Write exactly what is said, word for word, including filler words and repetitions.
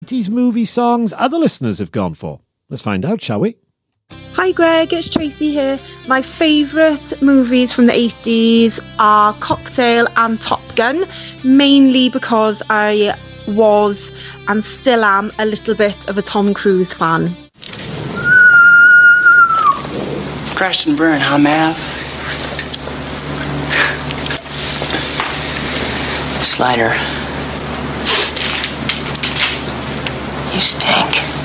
eighties movie songs other listeners have gone for. Let's find out, shall we? Hi Greg, it's Tracy here. My favourite movies from the eighties are Cocktail and Top Gun, mainly because I was and still am a little bit of a Tom Cruise fan. Crash and burn, huh, Mav? Slider. You stink.